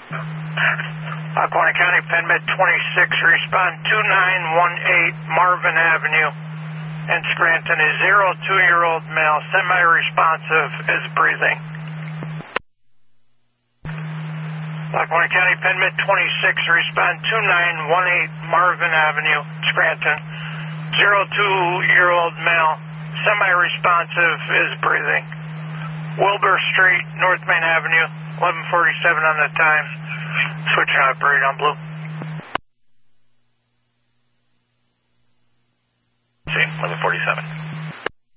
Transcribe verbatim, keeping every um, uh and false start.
Lackawanna County, PennMed twenty-six, respond two nine one eight Marvin Avenue in Scranton. A zero two-year-old male, semi-responsive, is breathing. Lackawanna County, PennMed twenty-six, respond two nine one eight Marvin Avenue, Scranton. zero two-year-old male, semi-responsive, is breathing. Wilbur Street, North Main Avenue, eleven forty-seven on the time. Switching operator on blue. See, eleven forty-seven.